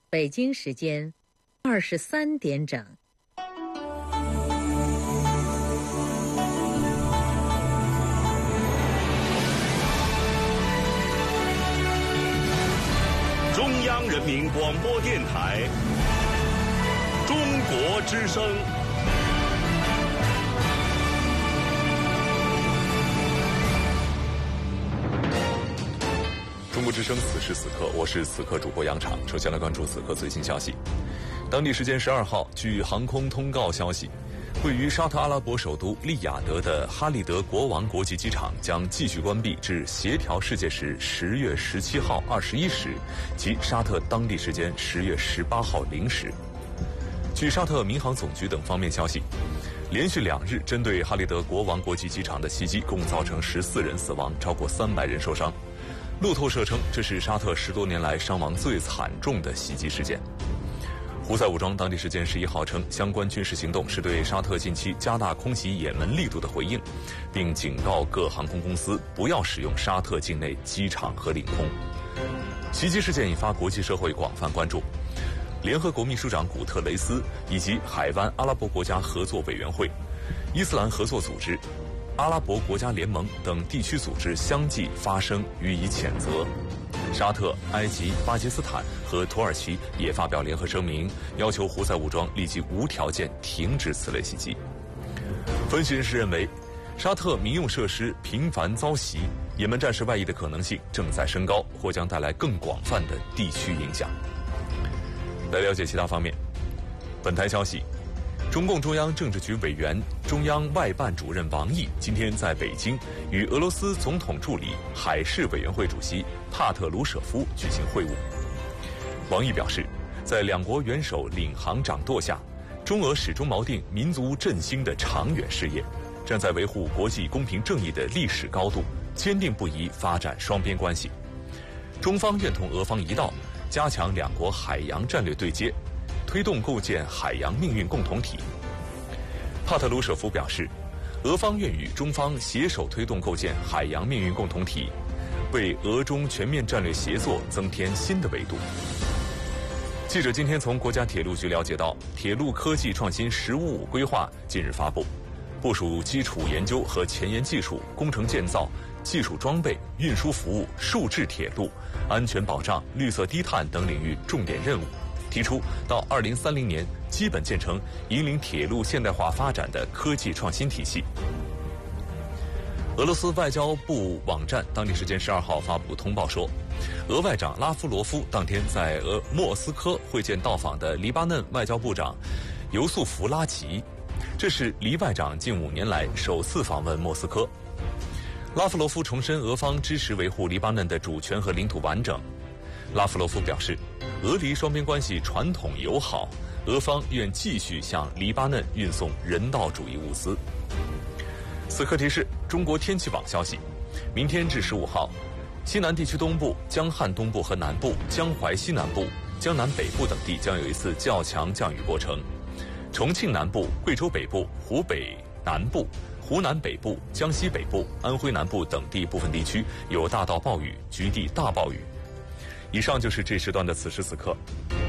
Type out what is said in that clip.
北京时间23点整。 中央人民广播电台中国之声。 中国之声此时此刻，我是此刻主播杨昶。首先来关注此刻最新消息。当地时间12号，据航空通告消息，位于沙特阿拉伯首都利雅得的哈利德国王国际机场将继续关闭至协调世界时10月17号21时及沙特当地时间10月18号0时。据沙特民航总局等方面消息，连续2日针对哈利德国王国际机场的袭击共造成14人死亡，超过300人受伤。路透社称，这是沙特10多年来伤亡最惨重的袭击事件。胡塞武装当地时间11号称，相关军事行动是对沙特近期加大空袭也门力度的回应，并警告各航空公司不要使用沙特境内机场和领空。袭击事件引发国际社会广泛关注。联合国秘书长古特雷斯以及海湾阿拉伯国家合作委员会、伊斯兰合作组织、阿拉伯国家联盟等地区组织相继发声予以谴责。沙特、埃及、巴基斯坦和土耳其也发表联合声明，要求胡塞武装立即无条件停止此类袭击。分析人士认为，沙特民用设施频繁遭袭，也门战事外溢的可能性正在升高，或将带来更广泛的地区影响。来了解其他方面。本台消息，中共中央政治局委员、中央外办主任王毅今天在北京与俄罗斯总统助理、海事委员会主席帕特鲁舍夫举行会晤。王毅表示，在两国元首领航掌舵下，中俄始终锚定民族振兴的长远事业，站在维护国际公平正义的历史高度，坚定不移发展双边关系。中方愿同俄方一道，加强两国海洋战略对接，推动构建海洋命运共同体。帕特鲁舍夫表示，俄方愿与中方携手推动构建海洋命运共同体，为俄中全面战略协作增添新的维度。记者今天从国家铁路局了解到，铁路科技创新“15+5”规划近日发布，部署基础研究和前沿技术、工程建造、技术装备、运输服务、数字铁路、安全保障、绿色低碳等领域重点任务，提出到2030年基本建成引领铁路现代化发展的科技创新体系。俄罗斯外交部网站当地时间12号发布通报说，俄外长拉夫罗夫当天在莫斯科会见到访的黎巴嫩外交部长尤素弗拉吉，这是黎外长近5年来首次访问莫斯科。拉夫罗夫重申俄方支持维护黎巴嫩的主权和领土完整。拉夫罗夫表示，俄黎双边关系传统友好，俄方愿继续向黎巴嫩运送人道主义物资。此刻提示中国天气网消息，明天至15号，西南地区东部、江汉东部和南部、江淮西南部、江南北部等地将有一次较强降雨过程。重庆南部、贵州北部、湖北南部、湖南北部、江西北部、安徽南部等地部分地区有大到暴雨，局地大暴雨。以上就是这时段的此时此刻。